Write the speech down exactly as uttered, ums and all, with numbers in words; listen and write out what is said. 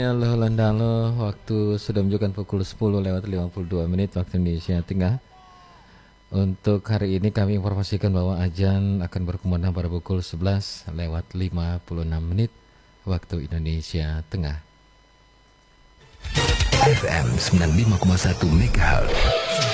Halo Landalo, waktu sudah menunjukkan pukul sepuluh lewat lima puluh dua menit waktu Indonesia Tengah. Untuk hari ini kami informasikan bahwa azan akan berkumandang pada pukul sebelas lewat lima puluh enam menit waktu Indonesia Tengah. F M sembilan puluh lima koma satu MHz